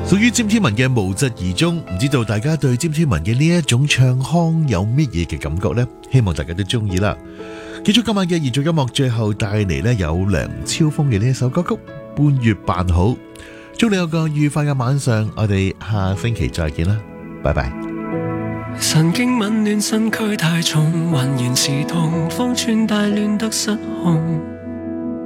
屬於詹天文嘅無疾而終，唔知道大家對詹天文嘅呢一種唱腔有乜嘢嘅感覺呢？希望大家都中意啦。結束今晚嘅延續音樂，最後帶嚟呢有梁釗峰嘅呢一首歌曲《半月扮好》。祝你有個愉快嘅晚上，我哋下星期再見啦，拜拜。 神經紊亂，身軀太重，渾然是痛，方寸大亂得失控。